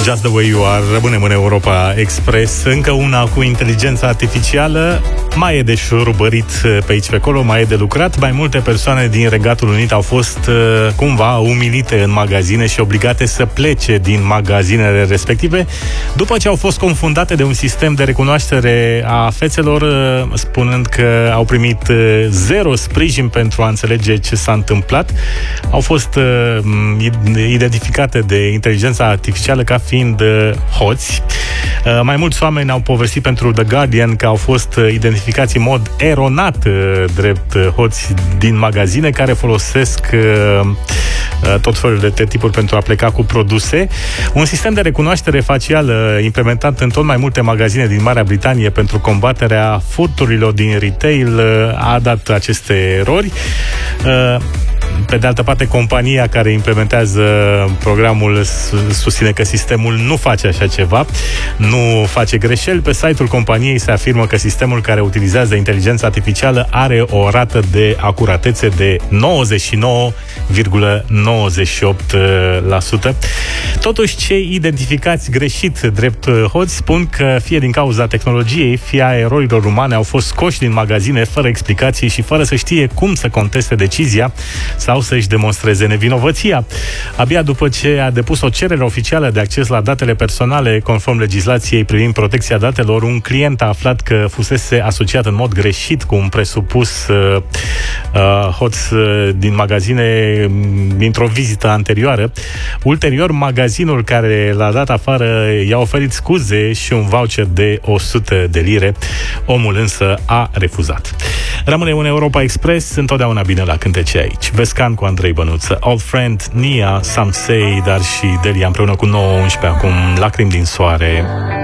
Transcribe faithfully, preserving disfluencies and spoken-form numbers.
Just the way you are, rămânem în Europa Express. Încă una cu inteligența artificială. Mai e de șurubărit pe aici pe acolo, mai e de lucrat. Mai multe persoane din Regatul Unit au fost cumva umilite în magazine și obligate să plece din magazinele respective după ce au fost confundate de un sistem de recunoaștere a fețelor, spunând că au primit zero sprijin pentru a înțelege ce s-a întâmplat. Au fost identificate de inteligența artificială ca fiind hoți. Mai mulți oameni au povestit pentru The Guardian că au fost identificați în mod eronat drept hoți din magazine care folosesc tot felul de tipuri pentru a pleca cu produse. Un sistem de recunoaștere facială implementat în tot mai multe magazine din Marea Britanie pentru combaterea furturilor din retail a dat aceste erori. Pe de altă parte, compania care implementează programul susține că sistemul nu face așa ceva, nu face greșeli. Pe site-ul companiei se afirmă că sistemul care utilizează inteligența artificială are o rată de acuratețe de nouăzeci și nouă virgulă nouăzeci și opt la sută. Totuși, cei identificați greșit drept hoți spun că fie din cauza tehnologiei, fie a erorilor umane, au fost scoși din magazine fără explicații și fără să știe cum să conteste decizia sau să-și demonstreze nevinovăția. Abia după ce a depus o cerere oficială de acces la datele personale conform legislației privind protecția datelor, un client a aflat că fusese asociat în mod greșit cu un presupus uh, uh, hoț din magazine dintr-o vizită anterioară. Ulterior, magazinul care l-a dat afară i-a oferit scuze și un voucher de o sută de lire. Omul însă a refuzat. Rămâne un Europa Express, întotdeauna bine la cântece aici. Vescan cu Andrei Bănuță, Old Friend, Nia, Some Say, dar și Delia împreună cu nouă unsprezece acum, Lacrimi din soare.